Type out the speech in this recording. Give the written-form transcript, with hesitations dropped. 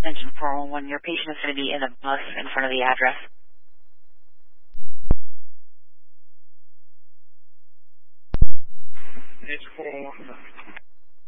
Engine 411, your patient is going to be in the bus in front of the address. It's 411.